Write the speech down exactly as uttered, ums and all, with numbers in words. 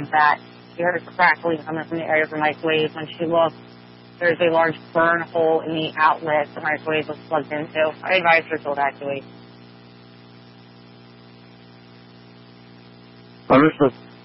that. She heard a crackling coming from the area of the microwave. When she looked, there's a large burn hole in the outlet the microwave was plugged into. I advised her to evacuate. Understood.